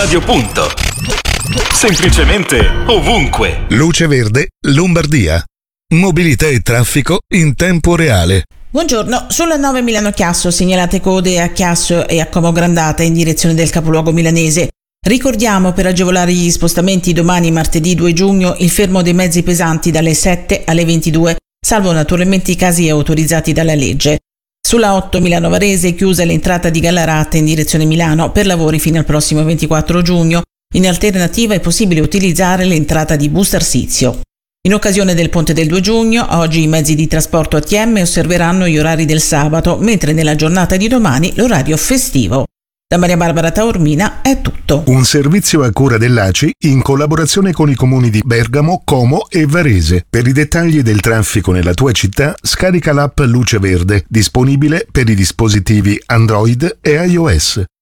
Radio. Semplicemente ovunque. Luce Verde, Lombardia. Mobilità e traffico in tempo reale. Buongiorno, sulla 9 Milano-Chiasso segnalate code a Chiasso e a Como Grandata in direzione del capoluogo milanese. Ricordiamo, per agevolare gli spostamenti, domani martedì 2 giugno il fermo dei mezzi pesanti dalle 7 alle 22, salvo naturalmente i casi autorizzati dalla legge. Sulla 8 Milano-Varese chiusa l'entrata di Gallarate in direzione Milano per lavori fino al prossimo 24 giugno. In alternativa è possibile utilizzare l'entrata di Bustarsizio. In occasione del Ponte del 2 giugno, oggi i mezzi di trasporto ATM osserveranno gli orari del sabato, mentre nella giornata di domani l'orario festivo. Da Maria Barbara Taormina è tutto. Un servizio a cura dell'ACI in collaborazione con i comuni di Bergamo, Como e Varese. Per i dettagli del traffico nella tua città, scarica l'app Luce Verde, disponibile per i dispositivi Android e iOS.